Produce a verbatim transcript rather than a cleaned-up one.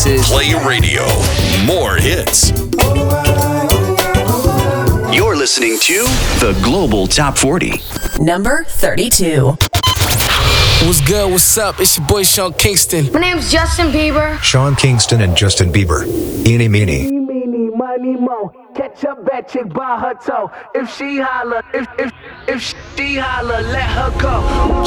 is Play Radio. More hits. You're listening to the Global Top forty. Number thirty-two. What's good? What's up? It's your boy Sean Kingston. My name's Justin Bieber. Sean Kingston and Justin Bieber. Eeny meeny. Meeny, money, mo. Catch a bad chick by her toe. If she holler, if if if she holler, let her go.